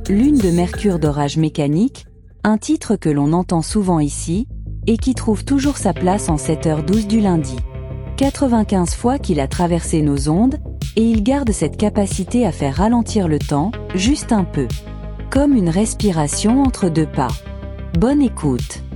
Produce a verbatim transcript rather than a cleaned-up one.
Lune de Mercure d'orage mécanique, un titre que l'on entend souvent ici, et qui trouve toujours sa place en sept heures douze du lundi. quatre-vingt-quinze fois qu'il a traversé nos ondes, et il garde cette capacité à faire ralentir le temps, juste un peu. Comme une respiration entre deux pas. Bonne écoute.